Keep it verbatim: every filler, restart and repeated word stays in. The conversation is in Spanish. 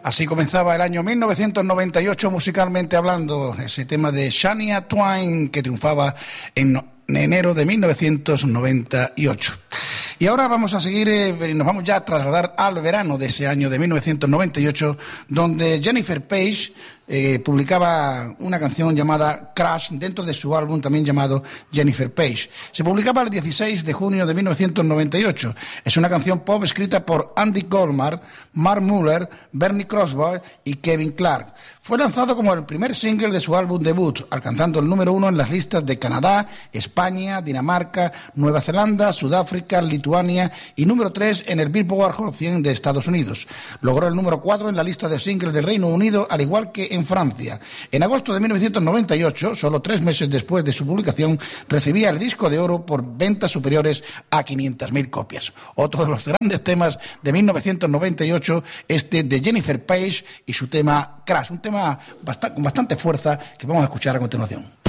Así comenzaba el año mil novecientos noventa y ocho musicalmente hablando, ese tema de Shania Twain que triunfaba en enero de mil novecientos noventa y ocho. Y ahora vamos a seguir, eh, nos vamos ya a trasladar al verano de ese año de mil novecientos noventa y ocho, donde Jennifer Page eh, publicaba una canción llamada Crash dentro de su álbum también llamado Jennifer Page. Se publicaba el dieciséis de junio de mil novecientos noventa y ocho. Es una canción pop escrita por Andy Goldmark, Mark Muller, Bernie Crosby y Kevin Clark. Fue lanzado como el primer single de su álbum debut, alcanzando el número uno en las listas de Canadá, España, Dinamarca, Nueva Zelanda, Sudáfrica, Lituania y número tres en el Billboard Hot cien de Estados Unidos. Logró el número cuatro en la lista de singles del Reino Unido, al igual que en Francia. En agosto de mil novecientos noventa y ocho, solo tres meses después de su publicación, recibía el disco de oro por ventas superiores a quinientas mil copias. Otro de los grandes temas de mil novecientos noventa y ocho, este de Jennifer Page y su tema Crash, un tema bast- con bastante fuerza que vamos a escuchar a continuación.